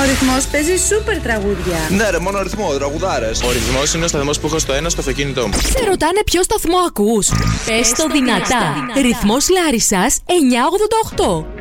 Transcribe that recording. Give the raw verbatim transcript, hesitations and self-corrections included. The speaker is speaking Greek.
Ρυθμός παίζει σούπερ τραγούδια. Ναι, ρε, μόνο ρυθμό, τραγουδάρες. Ο Ρυθμός είναι ο σταθμός που έχω στο ένα στο αυτοκίνητό μου. Σε ρωτάνε ποιο σταθμό ακούς. Πες το δυνατά. Ρυθμός Λάρισσας εννιακόσια ογδόντα οκτώ.